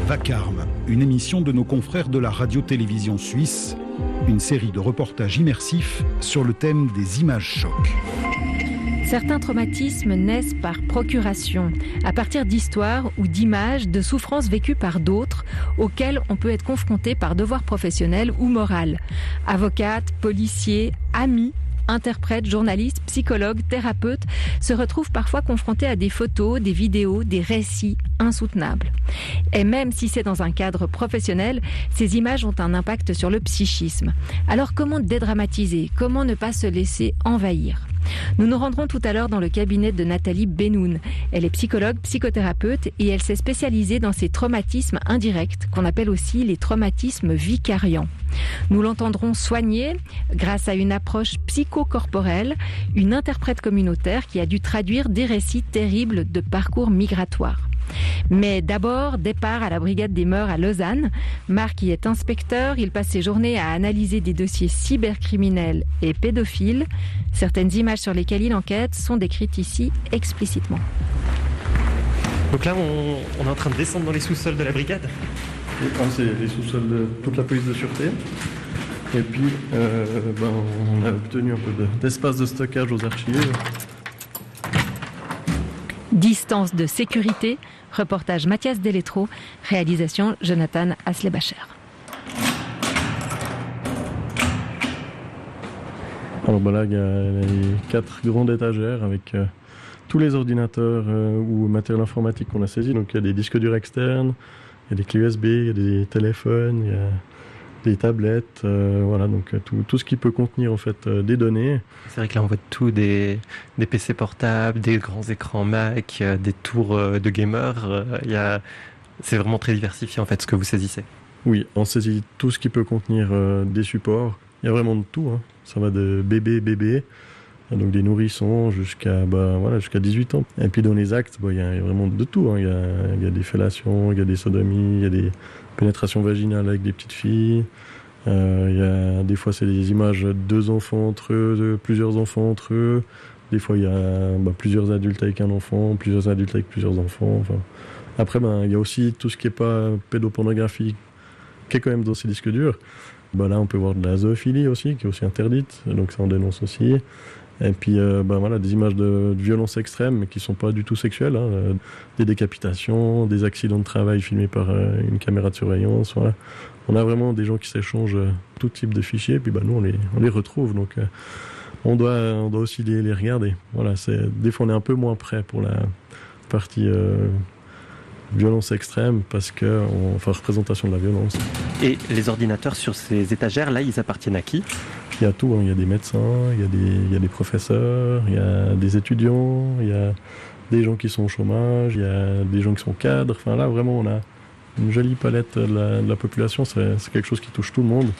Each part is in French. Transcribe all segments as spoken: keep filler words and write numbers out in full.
Vacarme, une émission de nos confrères de la radio-télévision suisse, une série de reportages immersifs sur le thème des images chocs. Certains traumatismes naissent par procuration, à partir d'histoires ou d'images de souffrances vécues par d'autres, auxquelles on peut être confronté par devoir professionnel ou moral. Avocates, policiers, amis, interprètes, journalistes, psychologues, thérapeutes se retrouvent parfois confrontés à des photos, des vidéos, des récits insoutenables. Et même si c'est dans un cadre professionnel, ces images ont un impact sur le psychisme. Alors comment dédramatiser ? Comment ne pas se laisser envahir ? Nous nous rendrons tout à l'heure dans le cabinet de Nathalie Benoun. Elle est psychologue, psychothérapeute et elle s'est spécialisée dans ces traumatismes indirects, qu'on appelle aussi les traumatismes vicariants. Nous l'entendrons soigner grâce à une approche psychocorporelle, une interprète communautaire qui a dû traduire des récits terribles de parcours migratoires. Mais d'abord, départ à la Brigade des Mœurs à Lausanne. Marc y est inspecteur, il passe ses journées à analyser des dossiers cybercriminels et pédophiles. Certaines images sur lesquelles il enquête sont décrites ici explicitement. Donc là, on, on est en train de descendre dans les sous-sols de la brigade. C'est les sous-sols de toute la police de sûreté. Et puis, euh, ben, on a obtenu un peu de, d'espace de stockage aux archives. Distance de sécurité, reportage Mathias Deletro, réalisation Jonathan Aslebacher. Alors ben là, il y a les quatre grandes étagères avec euh, tous les ordinateurs euh, ou matériel informatique qu'on a saisi. Donc il y a des disques durs externes, il y a des clés U S B, il y a des téléphones, il y a des tablettes, euh, voilà, donc tout, tout ce qui peut contenir en fait euh, des données. C'est vrai que là on voit tout, des, des P C portables, des grands écrans Mac, euh, des tours euh, de gamers. Euh, y a... C'est vraiment très diversifié en fait ce que vous saisissez. Oui, on saisit tout ce qui peut contenir euh, des supports. Il y a vraiment de tout, hein. Ça va de bébé bébé, donc des nourrissons jusqu'à bah, voilà, jusqu'à dix-huit ans. Et puis dans les actes, bah, il y a vraiment de tout, hein. Il y a, il y a des fellations, il y a des sodomies, il y a des pénétration vaginale avec des petites filles. Euh, il y a, des fois, c'est des images de deux enfants entre eux, de plusieurs enfants entre eux. Des fois, il y a bah, plusieurs adultes avec un enfant, plusieurs adultes avec plusieurs enfants. Enfin. Après, ben, il y a aussi tout ce qui n'est pas pédopornographie, qui est quand même dans ces disques durs. Bah, là, on peut voir de la zoophilie aussi, qui est aussi interdite. Donc, ça, on dénonce aussi. Et puis, euh, ben, voilà, des images de, de violence extrême, mais qui ne sont pas du tout sexuelles. Hein. Euh, des décapitations, des accidents de travail filmés par euh, une caméra de surveillance. Voilà. On a vraiment des gens qui s'échangent euh, tout type de fichiers. Et puis, ben, nous, on les, on les retrouve. Donc, euh, on, doit, on doit aussi les, les regarder. Voilà, c'est, des fois, on est un peu moins prêt pour la partie euh, violence extrême, parce que, on, enfin, représentation de la violence. Et les ordinateurs sur ces étagères, là, ils appartiennent à qui ? Il y a tout, hein. Il y a des médecins, il y a des, il y a des professeurs, il y a des étudiants, il y a des gens qui sont au chômage, il y a des gens qui sont cadres. Enfin là, vraiment, on a une jolie palette de la, de la population. C'est, c'est quelque chose qui touche tout le monde.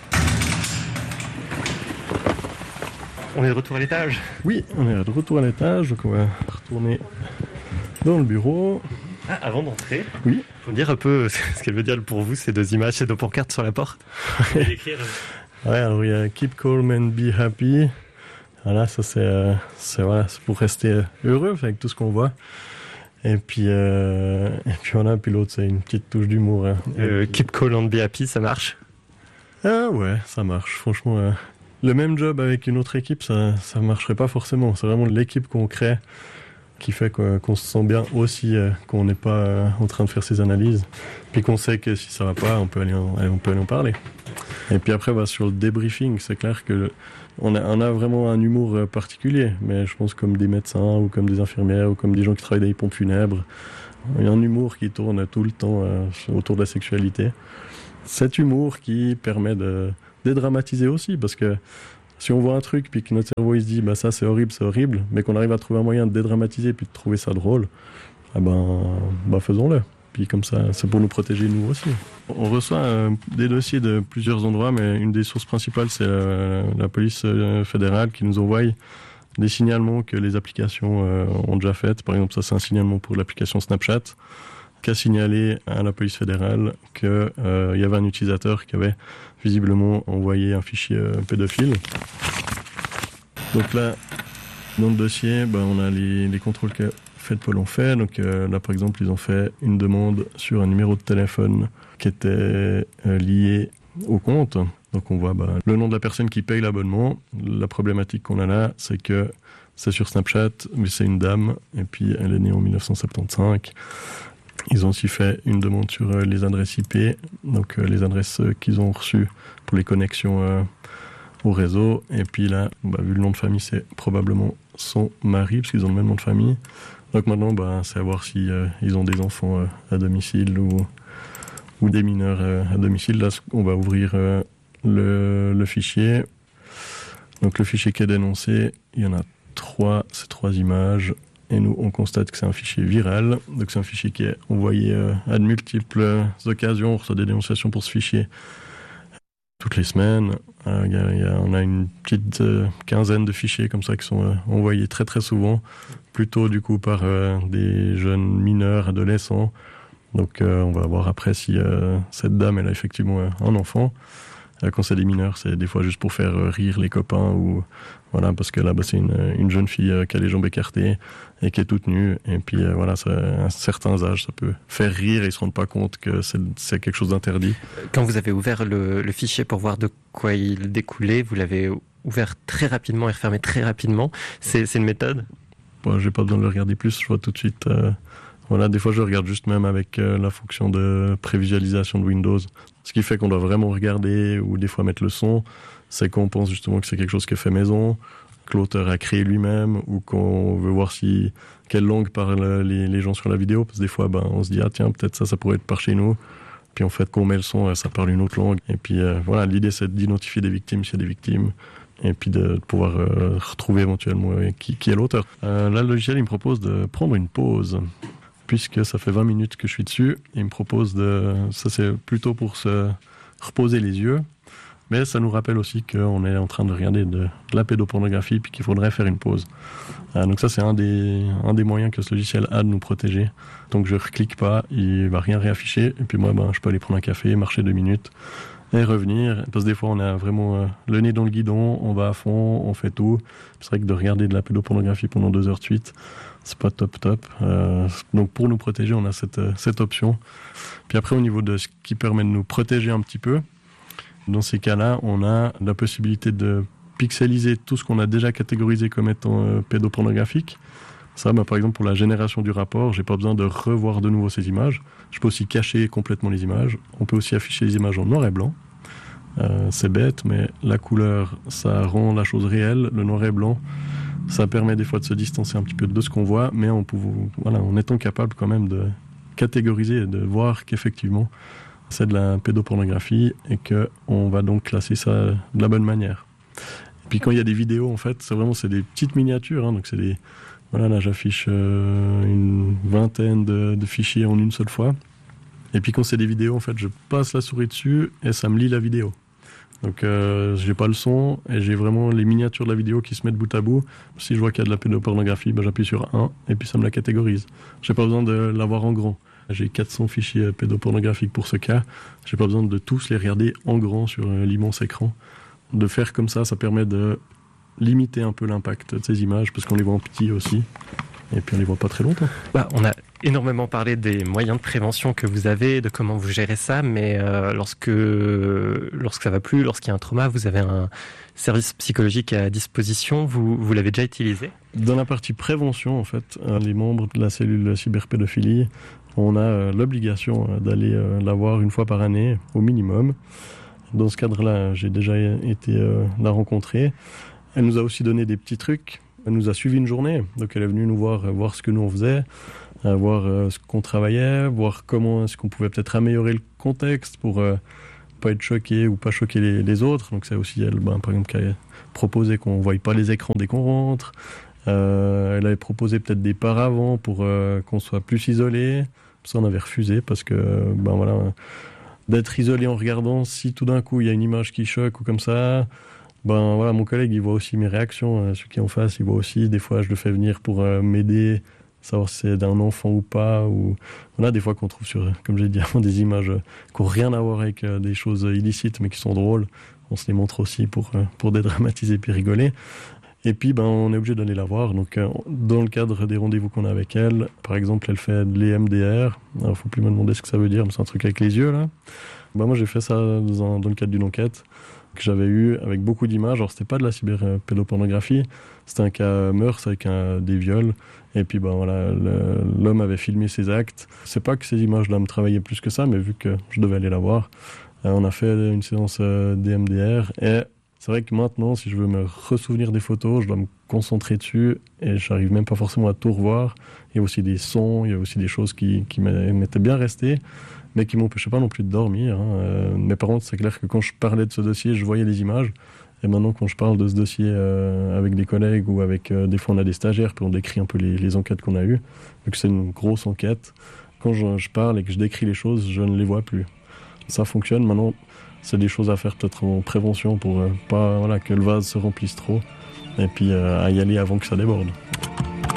On est de retour à l'étage ? Oui, on est de retour à l'étage, donc on va retourner dans le bureau. Ah, avant d'entrer, oui. Faut me dire un peu ce qu'elle veut dire pour vous, ces deux images, ces deux pancartes sur la porte. Vous pouvez l'écrire. Ouais, alors il y a Keep Calm and Be Happy. Voilà, ça c'est, euh, c'est, voilà, c'est pour rester heureux avec tout ce qu'on voit. Et puis, euh, et puis voilà, puis l'autre c'est une petite touche d'humour. Hein. Euh, puis... Keep Calm and Be Happy, ça marche ? Ah ouais, ça marche. Franchement, euh, le même job avec une autre équipe, ça, ça marcherait pas forcément. C'est vraiment l'équipe qu'on crée qui fait quoi, qu'on se sent bien aussi, euh, qu'on n'est pas euh, en train de faire ses analyses, puis qu'on sait que si ça va pas, on peut aller en, on peut aller en parler. Et puis après, bah, sur le débriefing, c'est clair que on a, on a vraiment un humour euh, particulier, mais je pense comme des médecins ou comme des infirmières ou comme des gens qui travaillent dans les pompes funèbres, il y a un humour qui tourne tout le temps euh, autour de la sexualité. Cet humour qui permet de dédramatiser aussi, parce que si on voit un truc puis que notre cerveau il se dit bah ça c'est horrible, c'est horrible, mais qu'on arrive à trouver un moyen de dédramatiser puis de trouver ça drôle, ah ben bah faisons-le. Puis comme ça, c'est pour nous protéger nous aussi. On reçoit euh, des dossiers de plusieurs endroits, mais une des sources principales c'est euh, la police euh, fédérale qui nous envoie des signalements que les applications euh, ont déjà faites. Par exemple, ça c'est un signalement pour l'application Snapchat qui a signalé à la police fédérale qu'il euh, y avait un utilisateur qui avait visiblement envoyé un fichier euh, pédophile. Donc là, dans le dossier, ben, on a les, les contrôles fait peu l'ont fait. Donc euh, là, par exemple, ils ont fait une demande sur un numéro de téléphone qui était euh, lié au compte. Donc on voit bah, le nom de la personne qui paye l'abonnement. La problématique qu'on a là, c'est que c'est sur Snapchat, mais c'est une dame, et puis elle est née en dix-neuf cent soixante-quinze. Ils ont aussi fait une demande sur euh, les adresses I P, donc euh, les adresses euh, qu'ils ont reçues pour les connexions euh, au réseau. Et puis là, bah, vu le nom de famille, c'est probablement son mari, parce qu'ils ont le même nom de famille. Donc maintenant, bah, c'est à voir si euh, ils ont des enfants euh, à domicile ou, ou des mineurs euh, à domicile. Là, on va ouvrir euh, le, le fichier. Donc le fichier qui est dénoncé, il y en a trois, c'est trois images. Et nous, on constate que c'est un fichier viral. Donc c'est un fichier qui est envoyé euh, à de multiples occasions. On reçoit des dénonciations pour ce fichier toutes les semaines. Euh, y a, y a, on a une petite euh, quinzaine de fichiers comme ça qui sont euh, envoyés très très souvent, plutôt du coup par euh, des jeunes mineurs, adolescents. Donc euh, on va voir après si euh, cette dame elle a effectivement euh, un enfant. Euh, quand c'est des mineurs, c'est des fois juste pour faire euh, rire les copains ou voilà, parce que là bah, c'est une, une jeune fille euh, qui a les jambes écartées et qui est toute nue. Et puis euh, voilà, ça, à certains âges, ça peut faire rire et ils se rendent pas compte que c'est, c'est quelque chose d'interdit. Quand vous avez ouvert le, le fichier pour voir de quoi il découlait, vous l'avez ouvert très rapidement et refermé très rapidement. C'est, c'est une méthode ? Bon, j'ai pas besoin de le regarder plus, je vois tout de suite. Euh, voilà, des fois je regarde juste même avec euh, la fonction de prévisualisation de Windows. Ce qui fait qu'on doit vraiment regarder ou des fois mettre le son, c'est qu'on pense justement que c'est quelque chose qui est fait maison, que l'auteur a créé lui-même, ou qu'on veut voir si quelle langue parlent les, les gens sur la vidéo, parce que des fois ben, on se dit ah tiens peut-être ça ça pourrait être par chez nous, puis en fait quand on met le son ça parle une autre langue, et puis euh, voilà, l'idée c'est d'identifier des victimes s'il y a des victimes, et puis de pouvoir euh, retrouver éventuellement euh, qui, qui est l'auteur. Euh, là le logiciel il me propose de prendre une pause, puisque ça fait vingt minutes que je suis dessus, et il me propose de, ça c'est plutôt pour se reposer les yeux, mais ça nous rappelle aussi qu'on est en train de regarder de, de la pédopornographie puis qu'il faudrait faire une pause. Euh, donc ça c'est un des, un des moyens que ce logiciel a de nous protéger. Donc je ne reclique pas, il ne va rien réafficher, et puis moi ben, je peux aller prendre un café, marcher deux minutes et revenir, parce que des fois on a vraiment euh, le nez dans le guidon, on va à fond, on fait tout. C'est vrai que de regarder de la pédopornographie pendant deux heures de suite, c'est pas top top. Euh, donc pour nous protéger, on a cette, cette option. Puis après, au niveau de ce qui permet de nous protéger un petit peu, dans ces cas-là, on a la possibilité de pixeliser tout ce qu'on a déjà catégorisé comme étant euh, pédopornographique. Ça, bah, par exemple, pour la génération du rapport, j'ai pas besoin de revoir de nouveau ces images. Je peux aussi cacher complètement les images. On peut aussi afficher les images en noir et blanc. Euh, c'est bête, mais la couleur, ça rend la chose réelle. Le noir et blanc, ça permet des fois de se distancer un petit peu de ce qu'on voit, mais en, pouvant, voilà, en étant capable quand même de catégoriser et de voir qu'effectivement c'est de la pédopornographie et qu'on va donc classer ça de la bonne manière. Et puis quand il y a des vidéos, en fait, c'est vraiment c'est des petites miniatures, hein, donc c'est des, voilà, là j'affiche euh, une vingtaine de, de fichiers en une seule fois. Et puis quand c'est des vidéos, en fait, je passe la souris dessus et ça me lit la vidéo. Donc euh, j'ai pas le son et j'ai vraiment les miniatures de la vidéo qui se mettent bout à bout. Si je vois qu'il y a de la pédopornographie, ben j'appuie sur un et puis ça me la catégorise. J'ai pas besoin de l'avoir en grand. J'ai quatre cents fichiers pédopornographiques pour ce cas. J'ai pas besoin de tous les regarder en grand sur l'immense écran. De faire comme ça, ça permet de limiter un peu l'impact de ces images parce qu'on les voit en petit aussi. Et puis on les voit pas très longtemps. Bah, on a énormément parlé des moyens de prévention que vous avez, de comment vous gérez ça, mais euh, lorsque, lorsque ça va plus, lorsqu'il y a un trauma, vous avez un service psychologique à disposition, vous, vous l'avez déjà utilisé ? Dans la partie prévention, en fait, les membres de la cellule cyberpédophilie, on a l'obligation d'aller la voir une fois par année, au minimum. Dans ce cadre-là, j'ai déjà été la rencontrer. Elle nous a aussi donné des petits trucs. Elle nous a suivi une journée, donc elle est venue nous voir, voir ce que nous on faisait, voir euh, ce qu'on travaillait, voir comment est-ce qu'on pouvait peut-être améliorer le contexte pour euh, pas être choqué ou pas choquer les, les autres. Donc c'est aussi elle, ben, par exemple, qui a proposé qu'on ne voie pas les écrans dès qu'on rentre. Euh, elle avait proposé peut-être des paravents pour euh, qu'on soit plus isolé. Ça on avait refusé parce que ben voilà, d'être isolé en regardant, si tout d'un coup il y a une image qui choque ou comme ça. Ben voilà, mon collègue il voit aussi mes réactions, celui qui est en face il voit aussi, des fois je le fais venir pour euh, m'aider, savoir si c'est d'un enfant ou pas, ou voilà, des fois qu'on trouve sur, comme j'ai dit avant, des images qui n'ont rien à voir avec euh, des choses illicites mais qui sont drôles, on se les montre aussi pour, euh, pour dédramatiser puis rigoler. Et puis, ben, on est obligé d'aller la voir. Donc, euh, dans le cadre des rendez-vous qu'on a avec elle, par exemple, elle fait de l'E M D R. Alors, il ne faut plus me demander ce que ça veut dire, mais c'est un truc avec les yeux, là. Ben, moi, j'ai fait ça dans, un, dans le cadre d'une enquête que j'avais eue avec beaucoup d'images. Alors, c'était pas de la cyberpédopornographie, c'était un cas mœurs avec un, des viols. Et puis, ben, voilà, le, l'homme avait filmé ses actes. C'est pas que ces images-là me travaillaient plus que ça, mais vu que je devais aller la voir, euh, on a fait une séance euh, d'E M D R. Et c'est vrai que maintenant, si je veux me ressouvenir des photos, je dois me concentrer dessus et j'arrive même pas forcément à tout revoir. Il y a aussi des sons, il y a aussi des choses qui, qui m'étaient bien restées, mais qui m'empêchaient pas non plus de dormir. Hein. Euh, mais par contre, c'est clair que quand je parlais de ce dossier, je voyais les images. Et maintenant, quand je parle de ce dossier euh, avec des collègues ou avec euh, des fois on a des stagiaires, puis on décrit un peu les, les enquêtes qu'on a eues, vu que c'est une grosse enquête, quand je, je parle et que je décris les choses, je ne les vois plus. Ça fonctionne. Maintenant, c'est des choses à faire peut-être en prévention pour euh, pas voilà, que le vase se remplisse trop et puis euh, à y aller avant que ça déborde.